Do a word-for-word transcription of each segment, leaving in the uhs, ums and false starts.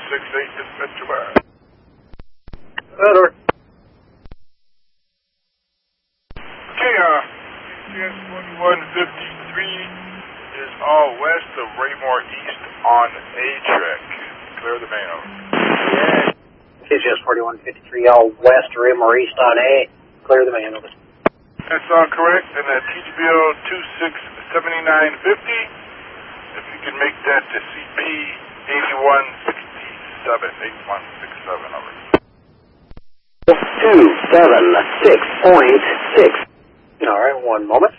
six eight, dispatch wire. Over. Okay, uh, C S twenty-one fifty-three is all west of Raymore East on A-Trek. Clear the main over. Yeah. C S forty-one fifty-three, all west, Raymore East on A. Clear the main over. That's all correct, and that T G B L two six seven nine five zero, if you can make that to C P eighty-one sixty-seven, eighty-one sixty-seven, over. two seven six point six. All right, one moment.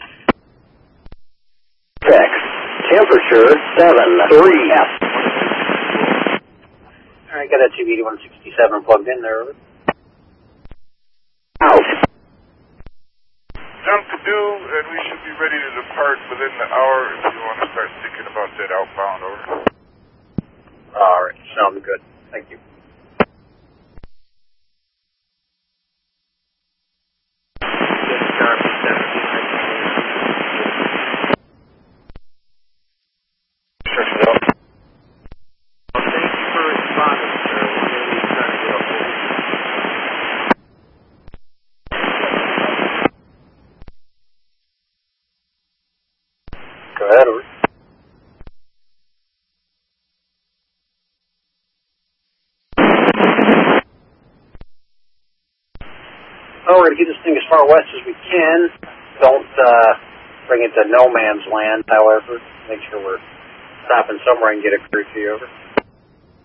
Text, temperature seven three F. All right, got that T V eighty-one sixty-seven plugged in there. Out. Jump to do, and we should be ready to depart within the hour if you want to start thinking about that outbound, over. All right, sounds good. Thank you. Go ahead, over. Well, we're going to keep this thing as far west as we can. Don't uh, bring it to no man's land, however. Make sure we're stopping somewhere and get a crew to you, over.